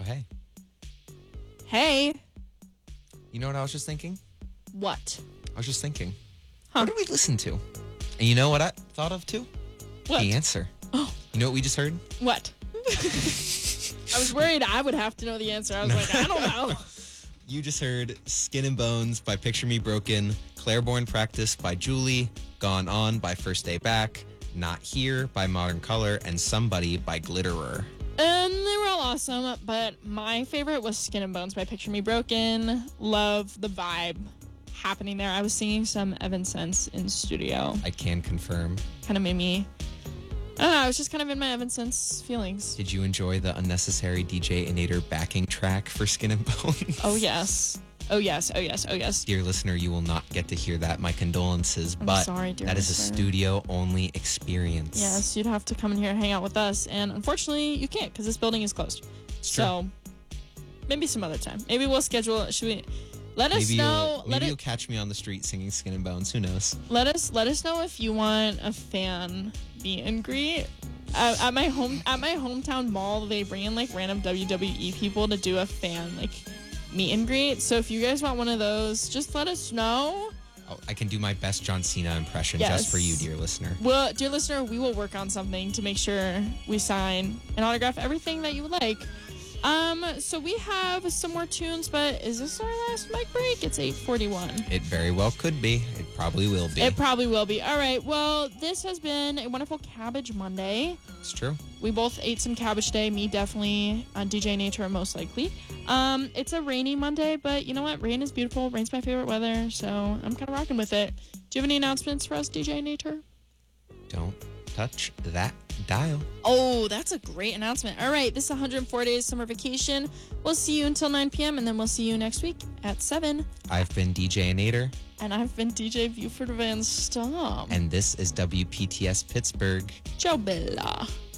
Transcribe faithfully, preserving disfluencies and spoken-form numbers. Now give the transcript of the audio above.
Oh, hey. Hey. You know what I was just thinking? What? I was just thinking. Huh. What did we listen to? And you know what I thought of too? What? The answer. Oh. You know what we just heard? What? I was worried I would have to know the answer. I was No. like, I don't know. You just heard Skin and Bones by Picture Me Broken, Clairborne Practice by Julie, Gone On by First Day Back, Not Here by Modern Color, and Somebody by Glitterer. And they were all awesome, but my favorite was Skin and Bones by Picture Me Broken. Love the vibe happening there. I was singing some Evanescence in studio. I can confirm. Kind of made me, I don't know, I was just kind of in my Evanescence feelings. Did you enjoy the unnecessary D J Inator backing track for Skin and Bones? Oh, yes. Oh, yes. Oh, yes. Oh, yes. Dear listener, you will not get to hear that. My condolences, I'm but sorry, dear that is a listener. studio-only experience. Yes, you'd have to come in here and hang out with us. And unfortunately, you can't because this building is closed. So maybe some other time. Maybe we'll schedule. Should we? Let us Maybe know. you'll, Let maybe it. you'll catch me on the street singing Skin and Bones. Who knows? Let us. Let us know if you want a fan meet and greet. Uh, at my home, at my hometown mall, they bring in like random W W E people to do a fan like meet and greet. So if you guys want one of those, just let us know. Oh, I can do my best John Cena impression Yes. just for you, dear listener. Well, dear listener, we will work on something to make sure we sign and autograph everything that you would like. Um, so we have some more tunes, but is this our last mic break? It's eight forty-one. It very well could be. It probably will be. It probably will be. All right. Well, this has been a wonderful Cabbage Monday. It's true. We both ate some cabbage today. Me definitely, on D J Nature most likely. Um, it's a rainy Monday, but you know what? Rain is beautiful. Rain's my favorite weather, so I'm kind of rocking with it. Do you have any announcements for us, D J Nature? Don't touch that dial. Oh, that's a great announcement. All right, this is one hundred four days summer vacation. We'll see you until nine p.m. and then we'll see you next week at seven. I've been D J Nader, And I've been D J Buford Van Stom. and this is W P T S Pittsburgh. Ciao, Bella.